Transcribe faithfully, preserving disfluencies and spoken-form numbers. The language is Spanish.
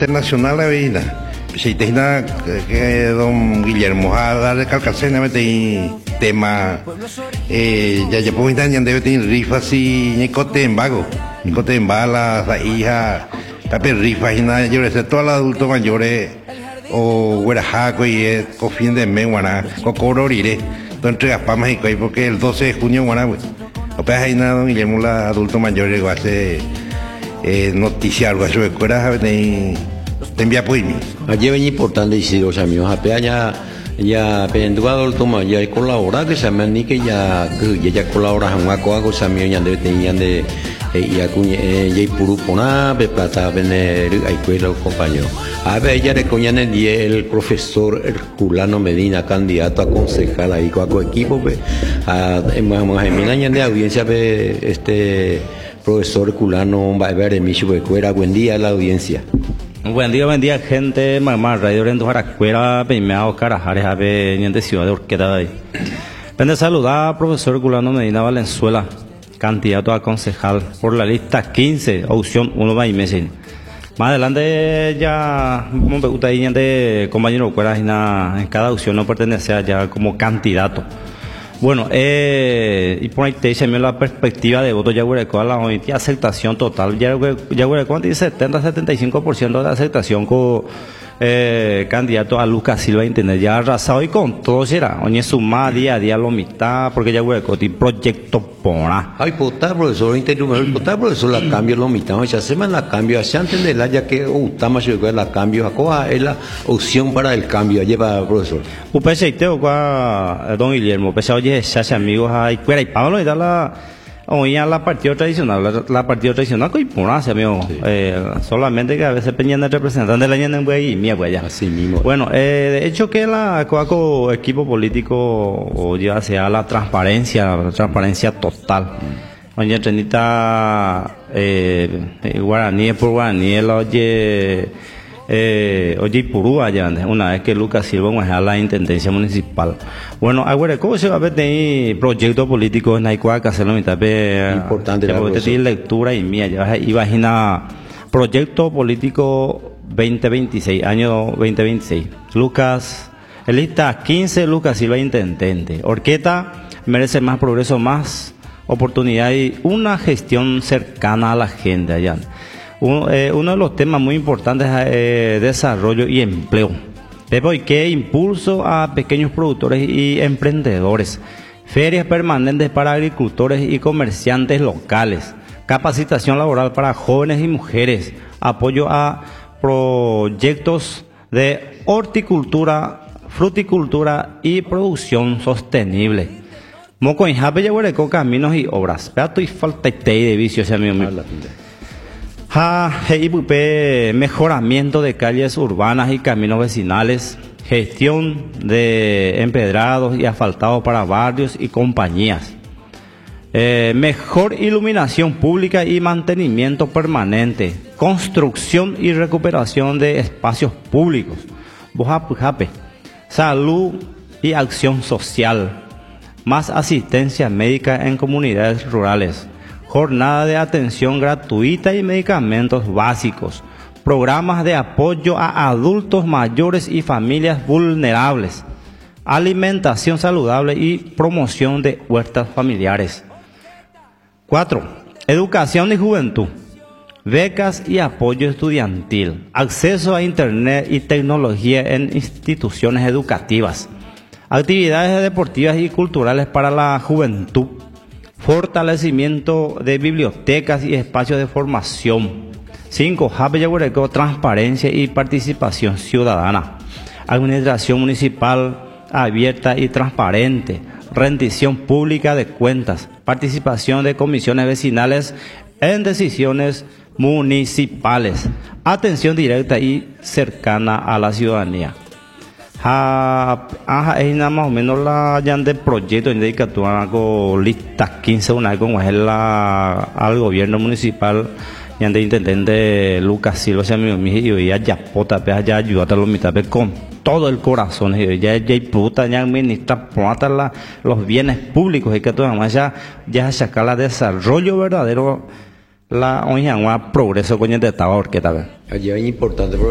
internacional la vida. Si te que don Guillermo a darle calcacena mete tema eh ya ya pues ya debe tener rifas y nicote en vago nicote en balas la hija tape rifas y nada yo sé todos los adultos mayores o guarajaco y con fin de mes guana con cororire entonces gaspamos y porque el doce de junio guana pues apenas hay nada don Guillermo la adultos mayores hace eh noticia algo eso de cuera de te envía pues allí es importante decir los amigos apenas ya ya penduado el toma ya colabora que se me ni que ya que ya colabora con algo algo se me ya de tenían de ya cuñe ya puru pona be plata bene hay que los compañeros a ver ya de coña el profesor Herculano Medina candidato a concejal ahí con el equipo pues a más de audiencia este profesor Herculano va a ver en mi chubecuera buen día a la audiencia. Buen día, buen día, gente. Mamá, radio en Jaracuera, Peimeo, Carajares, Ave, de Ciudad de Orqueta. Vende saludar, profesor Herculano Medina Valenzuela, candidato a concejal por la lista quince, opción uno y meses. Más adelante ya, como me gusta ahí, de compañero Cuera, en cada opción no pertenece ya como candidato. Bueno, eh, y por ahí te dice la perspectiva de voto Yaguarecoa, la aceptación total. Yaguarecoa tiene setenta a setenta y cinco por ciento de aceptación con eh, candidato a Lucas Silva Internet. Ya arrasado y con todo será. Oye, suma día a día lo mitad, porque Yaguarecoa tiene proyecto pona. Ay, puta, profesor, interrumpió, puta, profesor, la cambio lo mitad. O sea, se me la cambio, así antes de la, ya que Utama se la cambio, acoja es la opción para el cambio. Lleva, profesor. Upese y teo, don Guillermo, pese oye, se hace amigos ahí, cuera y Pablo, y da la. Oía la partido tradicional, la, la partido tradicional que imponancia, amigo. Sí. Eh, solamente que a veces peñan el representante de la ñana en güey y mía güey ya. Así mismo. Bueno, eh, de hecho que la coaco equipo político o ya sea la transparencia, la transparencia total. Mm. Oye, trenita eh, guaraní por guaraní, el oye eh, oye Purúa ya una vez que Lucas Silva a la intendencia municipal. Bueno, ahora cómo se va a ver de proyecto político en Naicua que hacerlo mitad de importante la lectura y mía ya imagina proyecto político veinte veintiséis año veinte veintiséis. Lucas el lista quince Lucas Silva intendente. Orqueta merece más progreso, más oportunidad y una gestión cercana a la gente allá. Uno, eh, uno de los temas muy importantes es eh, desarrollo y empleo. Pepo, ¿y qué impulso a pequeños productores y emprendedores? Ferias permanentes para agricultores y comerciantes locales. Capacitación laboral para jóvenes y mujeres. Apoyo a proyectos de horticultura, fruticultura y producción sostenible. Moco en Jape Yaguarecoa, caminos y obras. Peato y falta de vicios, amigo mío. Ha, mejoramiento de calles urbanas y caminos vecinales, gestión de empedrados y asfaltados para barrios y compañías, eh, mejor iluminación pública y mantenimiento permanente, construcción y recuperación de espacios públicos, salud y acción social, más asistencia médica en comunidades rurales, jornada de atención gratuita y medicamentos básicos, programas de apoyo a adultos mayores y familias vulnerables, alimentación saludable y promoción de huertas familiares. Cuatro, educación y juventud, becas y apoyo estudiantil, acceso a internet y tecnología en instituciones educativas, actividades deportivas y culturales para la juventud, fortalecimiento de bibliotecas y espacios de formación. Cinco, Jape Yaguarecoa, transparencia y participación ciudadana. Administración municipal abierta y transparente. Rendición pública de cuentas. Participación de comisiones vecinales en decisiones municipales. Atención directa y cercana a la ciudadanía. Ah, es nada más o menos la ya de proyecto de que tú con lista quince una con la al gobierno municipal y de intendente Lucas Silva se me dijo y ya pota pe ya ayudar a los mitad con todo el corazón y ya ya puta ya administra plata la los bienes públicos y que tú además ya ya sacar la desarrollo verdadero la hoy progreso con el de esta orquesta. Allí es importante